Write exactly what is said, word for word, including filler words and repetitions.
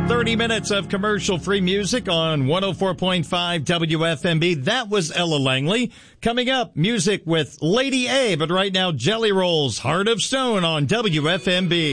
thirty minutes of commercial-free music on one oh four point five W F M B. That was Ella Langley. Coming up, music with Lady A, but right now, Jelly Roll's Heart of Stone on W F M B.